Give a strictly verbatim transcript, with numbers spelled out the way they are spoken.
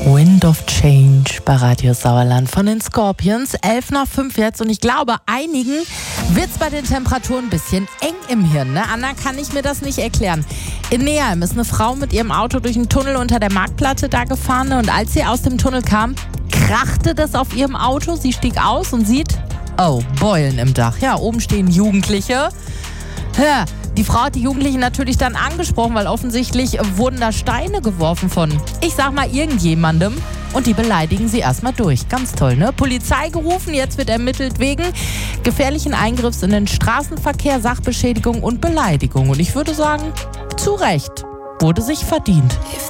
Wind of Change bei Radio Sauerland von den Scorpions. elf nach fünf jetzt und ich glaube, einigen wird es bei den Temperaturen ein bisschen eng im Hirn. Ne? Anna, kann ich mir das nicht erklären. In Neheim ist eine Frau mit ihrem Auto durch einen Tunnel unter der Marktplatte da gefahren und als sie aus dem Tunnel kam, krachte das auf ihrem Auto. Sie stieg aus und sieht, oh, Beulen im Dach. Ja, oben stehen Jugendliche. Ja, die Frau hat die Jugendlichen natürlich dann angesprochen, weil offensichtlich wurden da Steine geworfen von, ich sag mal, irgendjemandem. Und die beleidigen sie erstmal durch. Ganz toll, ne? Polizei gerufen, jetzt wird ermittelt wegen gefährlichen Eingriffs in den Straßenverkehr, Sachbeschädigung und Beleidigung. Und ich würde sagen, zu Recht, wurde sich verdient.